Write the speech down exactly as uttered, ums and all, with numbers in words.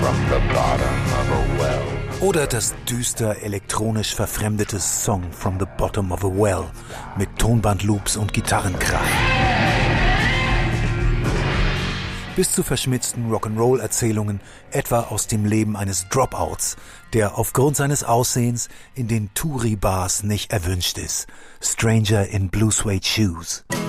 from the bottom of a well. Oder das düster elektronisch verfremdete Song from the Bottom of a Well mit Tonbandloops und Gitarrenkrach. Bis zu verschmitzten Rock'n'Roll-Erzählungen, etwa aus dem Leben eines Dropouts, der aufgrund seines Aussehens in den Touri-Bars nicht erwünscht ist. Stranger in Blue Suede Shoes.